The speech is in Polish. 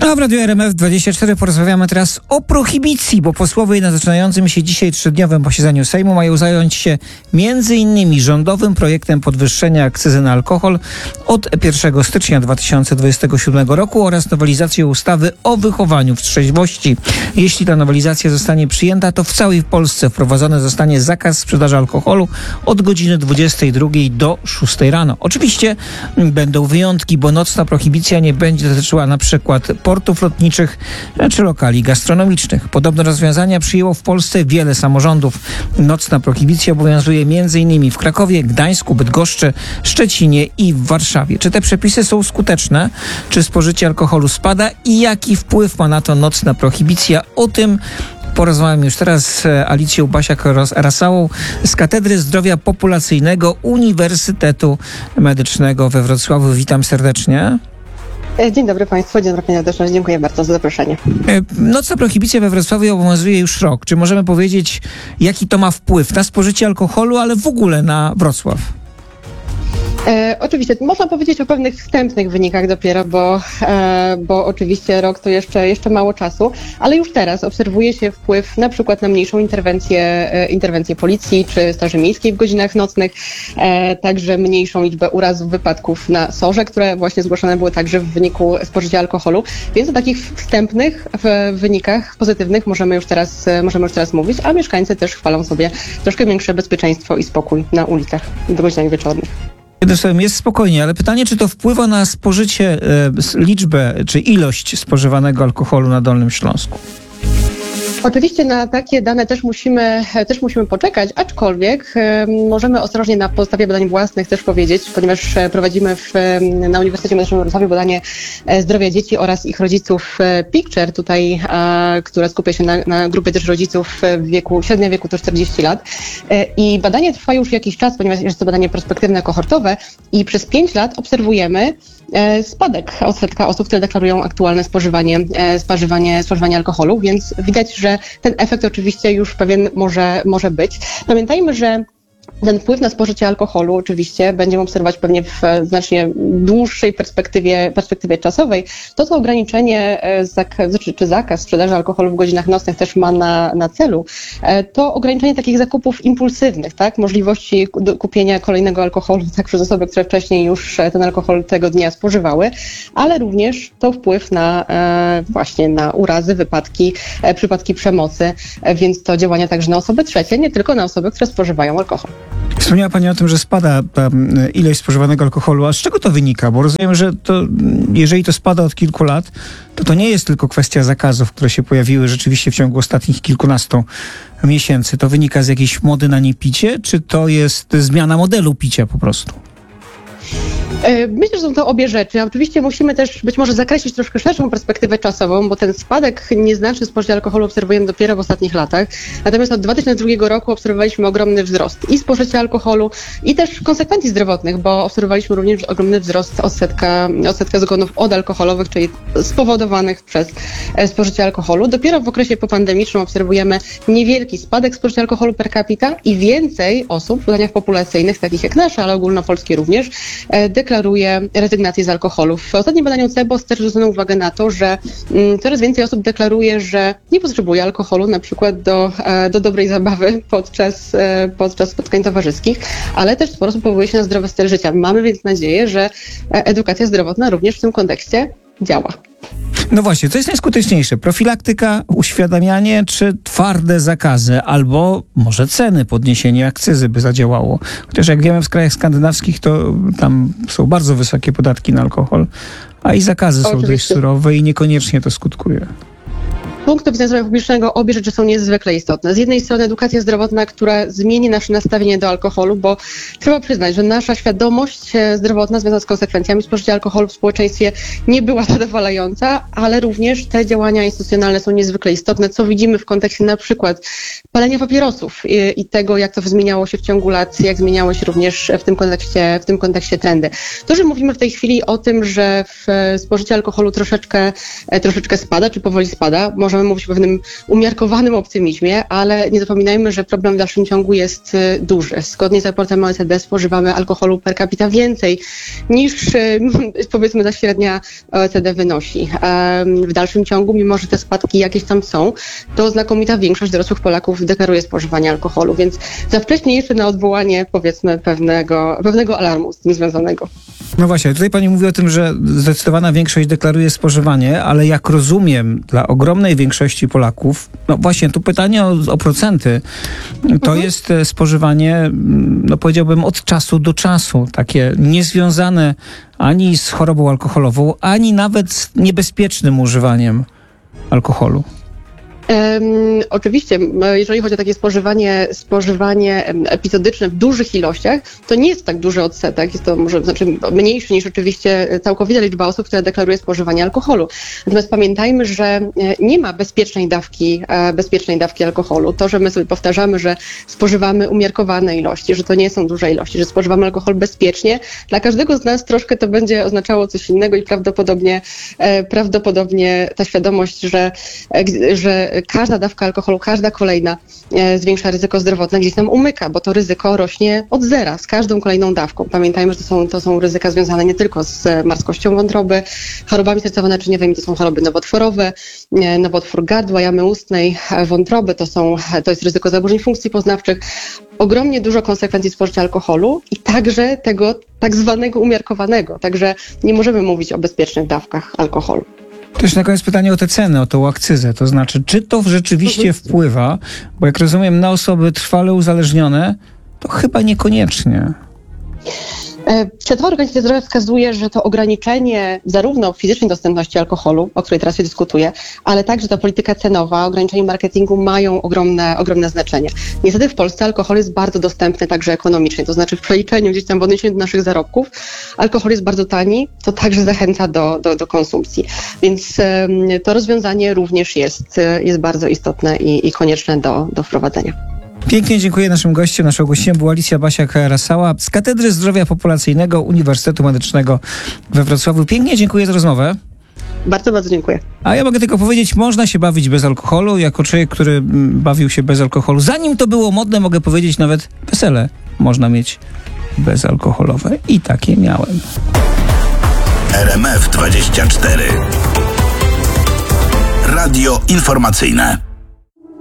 A w Radiu RMF24 porozmawiamy teraz o prohibicji, bo posłowie na zaczynającym się dzisiaj 3-dniowym posiedzeniu Sejmu mają zająć się m.in. rządowym projektem podwyższenia akcyzy na alkohol od 1 stycznia 2027 roku oraz nowelizacją ustawy o wychowaniu w trzeźwości. Jeśli ta nowelizacja zostanie przyjęta, to w całej Polsce wprowadzony zostanie zakaz sprzedaży alkoholu od godziny 22 do 6 rano. Oczywiście będą wyjątki, bo nocna prohibicja nie będzie dotyczyła na przykład portów lotniczych czy lokali gastronomicznych. Podobne rozwiązania przyjęło w Polsce wiele samorządów. Nocna prohibicja obowiązuje m.in. w Krakowie, Gdańsku, Bydgoszczy, Szczecinie i w Warszawie. Czy te przepisy są skuteczne? Czy spożycie alkoholu spada? I jaki wpływ ma na to nocna prohibicja? O tym porozmawiam już teraz z Alicją Basiak-Rasałą z Katedry Zdrowia Populacyjnego Uniwersytetu Medycznego we Wrocławiu. Witam serdecznie. Dzień dobry Państwu, dzień dobry Panie Redaktorze, dziękuję bardzo za zaproszenie. Nocna prohibicja we Wrocławiu obowiązuje już rok. Czy możemy powiedzieć, jaki to ma wpływ na spożycie alkoholu, ale w ogóle na Wrocław? Oczywiście, można powiedzieć o pewnych wstępnych wynikach dopiero, bo oczywiście rok to jeszcze mało czasu, ale już teraz obserwuje się wpływ na przykład na mniejszą interwencję policji czy Straży Miejskiej w godzinach nocnych, także mniejszą liczbę urazów, wypadków na SOR-ze, które właśnie zgłoszone były także w wyniku spożycia alkoholu, więc o takich wstępnych wynikach pozytywnych możemy już teraz mówić, a mieszkańcy też chwalą sobie troszkę większe bezpieczeństwo i spokój na ulicach w godzinach wieczornych. Jednym słowem, jest spokojnie, ale pytanie, czy to wpływa na spożycie, liczbę czy ilość spożywanego alkoholu na Dolnym Śląsku? Oczywiście na takie dane też musimy poczekać, aczkolwiek możemy ostrożnie na podstawie badań własnych też powiedzieć, ponieważ prowadzimy na Uniwersytecie Medycznym w Wrocławiu badanie zdrowia dzieci oraz ich rodziców Picture, tutaj, która skupia się na grupie też rodziców średnia wieku to 40 lat. I badanie trwa już jakiś czas, ponieważ jest to badanie prospektywne, kohortowe i przez 5 lat obserwujemy spadek odsetka osób, które deklarują aktualne spożywanie alkoholu, więc widać, że ten efekt oczywiście już pewien może być. Pamiętajmy, że ten wpływ na spożycie alkoholu oczywiście będziemy obserwować pewnie w znacznie dłuższej perspektywie czasowej. To, co ograniczenie czy zakaz sprzedaży alkoholu w godzinach nocnych też ma na celu, to ograniczenie takich zakupów impulsywnych, tak? Możliwości kupienia kolejnego alkoholu tak przez osoby, które wcześniej już ten alkohol tego dnia spożywały, ale również to wpływ właśnie na urazy, wypadki, przypadki przemocy, więc to działania także na osoby trzecie, nie tylko na osoby, które spożywają alkohol. Wspomniała Pani o tym, że spada ta ilość spożywanego alkoholu. A z czego to wynika? Bo rozumiem, że jeżeli to spada od kilku lat, to nie jest tylko kwestia zakazów, które się pojawiły rzeczywiście w ciągu ostatnich kilkunastu miesięcy. To wynika z jakiejś mody na niepicie, czy to jest zmiana modelu picia po prostu? Myślę, że są to obie rzeczy. Oczywiście musimy też być może zakreślić troszkę szerszą perspektywę czasową, bo ten spadek nieznaczny spożycia alkoholu obserwujemy dopiero w ostatnich latach. Natomiast od 2002 roku obserwowaliśmy ogromny wzrost i spożycia alkoholu, i też konsekwencji zdrowotnych, bo obserwowaliśmy również ogromny wzrost odsetka zgonów odalkoholowych, czyli spowodowanych przez spożycie alkoholu. Dopiero w okresie popandemicznym obserwujemy niewielki spadek spożycia alkoholu per capita i więcej osób w badaniach populacyjnych, takich jak nasze, ale ogólnopolskie również, deklaruje rezygnację z alkoholu. W ostatnim badaniu CEBOS też zwrócono uwagę na to, że coraz więcej osób deklaruje, że nie potrzebuje alkoholu na przykład do dobrej zabawy podczas spotkań towarzyskich, ale też sporo osób powołuje się na zdrowy styl życia. Mamy więc nadzieję, że edukacja zdrowotna również w tym kontekście działa. No właśnie, co jest najskuteczniejsze? Profilaktyka, uświadamianie czy twarde zakazy? Albo może ceny, podniesienie akcyzy by zadziałało? Chociaż jak wiemy, w krajach skandynawskich to tam są bardzo wysokie podatki na alkohol, a i zakazy są dość surowe i niekoniecznie to skutkuje. Z punktu widzenia zdrowia publicznego obie rzeczy są niezwykle istotne. Z jednej strony edukacja zdrowotna, która zmieni nasze nastawienie do alkoholu, bo trzeba przyznać, że nasza świadomość zdrowotna związana z konsekwencjami spożycia alkoholu w społeczeństwie nie była zadowalająca, ale również te działania instytucjonalne są niezwykle istotne, co widzimy w kontekście na przykład palenia papierosów i tego, jak to zmieniało się w ciągu lat, jak zmieniało się również w tym kontekście trendy. To, że mówimy w tej chwili o tym, że spożycie alkoholu troszeczkę spada, czy powoli spada, może możemy mówić o pewnym umiarkowanym optymizmie, ale nie zapominajmy, że problem w dalszym ciągu jest duży. Zgodnie z raportem OECD spożywamy alkoholu per capita więcej niż powiedzmy ta średnia OECD wynosi. W dalszym ciągu, mimo że te spadki jakieś tam są, to znakomita większość dorosłych Polaków deklaruje spożywanie alkoholu, więc za wcześnie jeszcze na odwołanie powiedzmy pewnego alarmu z tym związanego. No właśnie, tutaj pani mówi o tym, że zdecydowana większość deklaruje spożywanie, ale jak rozumiem, dla ogromnej większości Polaków, no właśnie, tu pytanie o procenty, to jest spożywanie, no powiedziałbym, od czasu do czasu, takie niezwiązane ani z chorobą alkoholową, ani nawet z niebezpiecznym używaniem alkoholu. Oczywiście, jeżeli chodzi o takie spożywanie epizodyczne w dużych ilościach, to nie jest tak duży odsetek, jest to może mniejszy niż oczywiście całkowita liczba osób, która deklaruje spożywanie alkoholu. Natomiast pamiętajmy, że nie ma bezpiecznej dawki alkoholu. To, że my sobie powtarzamy, że spożywamy umiarkowane ilości, że to nie są duże ilości, że spożywamy alkohol bezpiecznie, dla każdego z nas troszkę to będzie oznaczało coś innego i prawdopodobnie ta świadomość, że każda dawka alkoholu, każda kolejna zwiększa ryzyko zdrowotne, gdzieś nam umyka, bo to ryzyko rośnie od zera z każdą kolejną dawką. Pamiętajmy, że to są ryzyka związane nie tylko z marskością wątroby, chorobami sercowo-naczyniowymi, to są choroby nowotworowe, nowotwór gardła, jamy ustnej, wątroby, to jest ryzyko zaburzeń funkcji poznawczych. Ogromnie dużo konsekwencji spożycia alkoholu i także tego tak zwanego umiarkowanego. Także nie możemy mówić o bezpiecznych dawkach alkoholu. Też na koniec pytanie o tę cenę, o tą akcyzę. To znaczy, czy to rzeczywiście wpływa, bo jak rozumiem, na osoby trwale uzależnione, to chyba niekoniecznie. Światowa Organizacja Zdrowia wskazuje, że to ograniczenie zarówno fizycznej dostępności alkoholu, o której teraz się dyskutuje, ale także ta polityka cenowa, ograniczenie marketingu mają ogromne znaczenie. Niestety w Polsce alkohol jest bardzo dostępny także ekonomicznie, to znaczy w przeliczeniu gdzieś tam w odniesieniu do naszych zarobków alkohol jest bardzo tani, to także zachęca do konsumpcji. Więc to rozwiązanie również jest bardzo istotne i konieczne do wprowadzenia. Pięknie dziękuję naszym gościom. Naszą gościem była Alicja Basiak-Rasała z Katedry Zdrowia Populacyjnego Uniwersytetu Medycznego we Wrocławiu. Pięknie dziękuję za rozmowę. Bardzo, bardzo dziękuję. A ja mogę tylko powiedzieć, można się bawić bez alkoholu. Jako człowiek, który bawił się bez alkoholu, zanim to było modne, mogę powiedzieć, nawet wesele można mieć bezalkoholowe. I takie miałem. RMF 24. Radio informacyjne.